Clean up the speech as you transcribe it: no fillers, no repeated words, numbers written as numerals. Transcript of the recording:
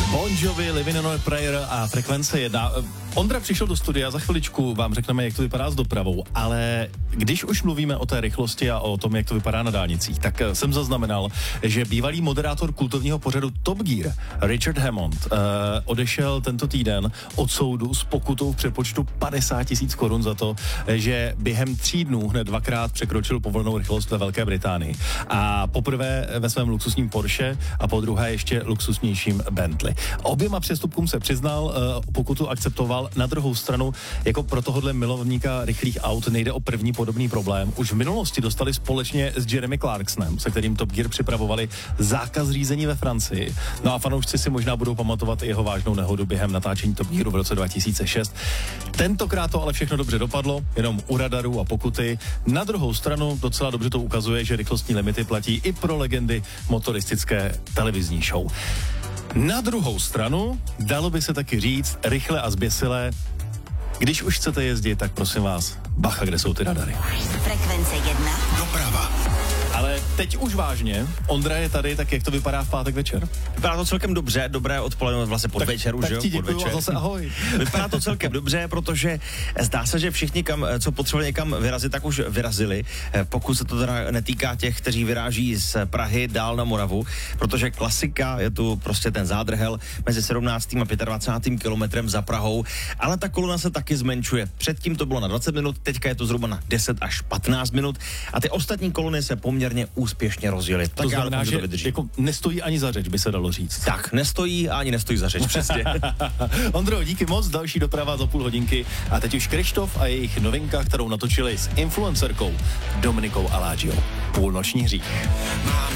Bon Jovi, Living on a Prayer a Frekvence 1. Ondra přišel do studia, za chviličku vám řekneme, jak to vypadá s dopravou, ale když už mluvíme o té rychlosti a o tom, jak to vypadá na dálnicích, tak jsem zaznamenal, že bývalý moderátor kultovního pořadu Top Gear, Richard Hammond, odešel tento týden od soudu s pokutou v přepočtu 50 000 korun za to, že během 3 dnů hned 2krát překročil povolenou rychlost ve Velké Británii. A poprvé ve svém luxusním Porsche a po druhé ještě luxusnějším Bentley. Oběma přestupkům se přiznal, pokutu akceptoval. Na druhou stranu, jako pro tohohle milovníka rychlých aut nejde o první podobný problém. Už v minulosti dostali společně s Jeremy Clarksonem, se kterým Top Gear připravovali zákaz řízení ve Francii. No a fanoušci si možná budou pamatovat i jeho vážnou nehodu během natáčení Top Gearu v roce 2006. Tentokrát to ale všechno dobře dopadlo, jenom u radarů a pokuty. Na druhou stranu docela dobře to ukazuje, že rychlostní limity platí i pro legendy motoristické televizní show. Na druhou stranu, dalo by se taky říct, rychle a zběsile, když už chcete jezdit, tak prosím vás, bacha, kde jsou ty radary. Frekvence 1. Doprava. Ale teď už vážně, Ondra je tady, tak jak to vypadá v pátek večer? Vypadá to celkem dobře, dobré odpoledne, vlastně podvečer už, tak jo? Tak ti děkuju a zase ahoj. Vypadá to celkem dobře, protože zdá se, že všichni, co potřebovali někam vyrazit, tak už vyrazili, pokud se to teda netýká těch, kteří vyráží z Prahy dál na Moravu, protože klasika je tu prostě ten zádrhel mezi 17. a 25. kilometrem za Prahou, ale ta kolona se taky zmenšuje. Předtím to bylo na 20 minut, teďka je to zhruba na 10 až 15 minut a ty ostatní kolony se poměrně úspěšně rozjeli. To znamená, že jako nestojí ani za řeč, by se dalo říct. Tak, nestojí a ani nestojí za řeč, přesně. Ondro, díky moc, další doprava za půl hodinky. A teď už Krištof a jejich novinka, kterou natočili s influencerkou Dominikou Alágiou. Půlnoční hřích. Mám